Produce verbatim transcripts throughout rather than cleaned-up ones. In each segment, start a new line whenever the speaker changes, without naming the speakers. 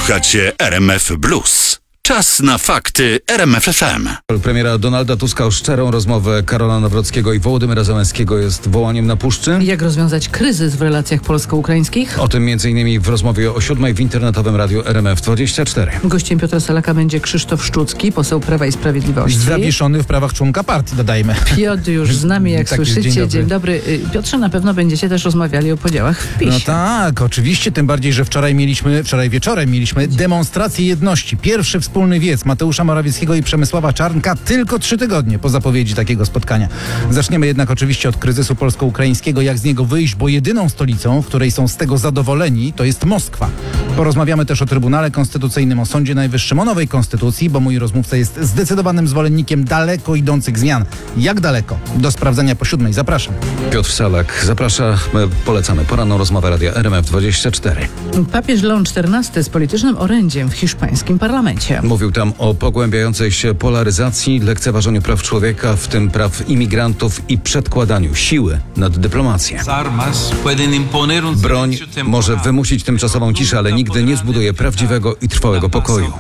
Słuchacie R M F Blues. Czas na fakty R M F F M.
Premiera Donalda Tuska o szczerą rozmowę Karola Nawrockiego i Wołodymyra Zełenskiego jest wołaniem na puszczy.
Jak rozwiązać kryzys w relacjach polsko-ukraińskich?
O tym między innymi w rozmowie o siódmej w internetowym radiu R M F dwadzieścia cztery.
Gościem Piotra Salaka będzie Krzysztof Szczucki, poseł Prawa i Sprawiedliwości.
Zawieszony w prawach członka partii, dodajmy.
Piotr już z nami, jak
Tak jest,
słyszycie.
dzień dobry.
Dzień dobry. Piotrze, na pewno będziecie też rozmawiali o podziałach w PiSie.
No tak, oczywiście, tym bardziej, że wczoraj mieliśmy, wczoraj wieczorem mieliśmy demonstrację jedności. Pierwszy wspólny wiec Mateusza Morawieckiego i Przemysława Czarnka tylko trzy tygodnie po zapowiedzi takiego spotkania. Zaczniemy jednak oczywiście od kryzysu polsko-ukraińskiego, jak z niego wyjść, bo jedyną stolicą, w której są z tego zadowoleni, to jest Moskwa. Porozmawiamy też o Trybunale Konstytucyjnym, o Sądzie Najwyższym, o nowej konstytucji, bo mój rozmówca jest zdecydowanym zwolennikiem daleko idących zmian. Jak daleko? Do sprawdzenia po siódmej. Zapraszam.
Piotr Salak zaprasza, my polecamy poranną rozmowę radia R M F dwadzieścia cztery.
Papież Leon czternasty z politycznym orędziem w hiszpańskim parlamencie.
Mówił tam o pogłębiającej się polaryzacji, lekceważeniu praw człowieka, w tym praw imigrantów i przedkładaniu siły nad dyplomację. Broń może wymusić tymczasową ciszę, ale nigdy nie zbuduje prawdziwego i trwałego pokoju.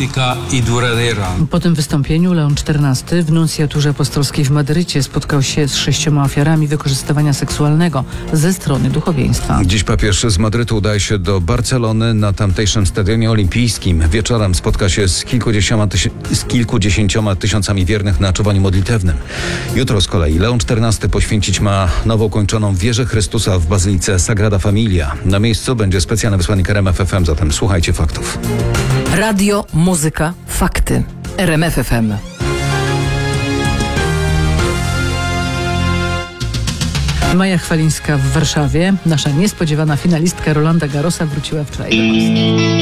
Po tym wystąpieniu Leon czternasty w nuncjaturze apostolskiej w Madrycie spotkał się z sześcioma ofiarami wykorzystywania seksualnego ze strony duchowieństwa.
Dziś papież z Madrytu udaje się do Barcelony. Na tamtejszym stadionie olimpijskim wieczorem spotka się z kilkudziesięcioma, tysi- z kilkudziesięcioma tysiącami wiernych na czuwaniu modlitewnym. Jutro z kolei Leon czternasty poświęcić ma nowo kończoną wieżę Chrystusa w Bazylice Sagrada Familia. Na miejscu będzie specjalny wysłannik R M F F M, zatem słuchajcie faktów.
Radio, muzyka, fakty. R M F F M.
Maja Chwalińska w Warszawie. Nasza niespodziewana finalistka Rolanda Garrosa wróciła wczoraj do Polski.